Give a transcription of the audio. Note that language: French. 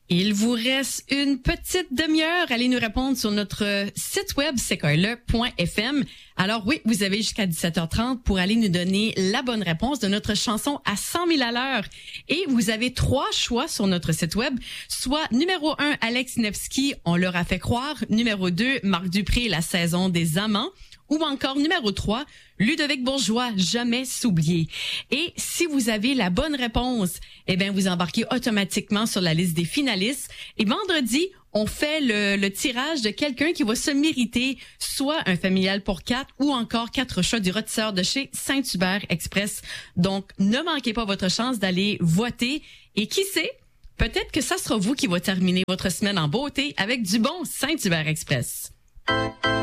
Il vous reste une petite demi-heure. Allez nous répondre sur notre site web c'est.le.fm. Alors oui, vous avez jusqu'à 17h30 pour aller nous donner la bonne réponse de notre chanson à 100 000 à l'heure. Et vous avez 3 choix sur notre site web, soit numéro 1, Alex Nevsky, On leur a fait croire, numéro 2, Marc Dupré, La saison des amants, ou encore numéro 3, Ludovic Bourgeois, Jamais s'oublier. Et si vous avez la bonne réponse, eh bien, vous embarquez automatiquement sur la liste des finalistes. Et vendredi, on fait le tirage de quelqu'un qui va se mériter soit un familial pour 4 ou encore 4 choix du rôtisseur de chez Saint-Hubert Express. Donc, ne manquez pas votre chance d'aller voter. Et qui sait, peut-être que ça sera vous qui va terminer votre semaine en beauté avec du bon Saint-Hubert Express.